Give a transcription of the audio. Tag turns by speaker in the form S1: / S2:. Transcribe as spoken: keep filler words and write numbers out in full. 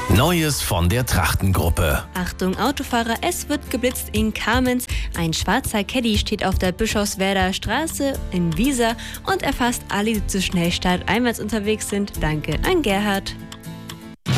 S1: Neues von der Trachtengruppe.
S2: Achtung Autofahrer, es wird geblitzt in Kamenz. Ein schwarzer Caddy steht auf der Bischofswerder Straße in Wiesa und erfasst alle, die zu Schnellstart einwärts unterwegs sind. Danke an Gerhard.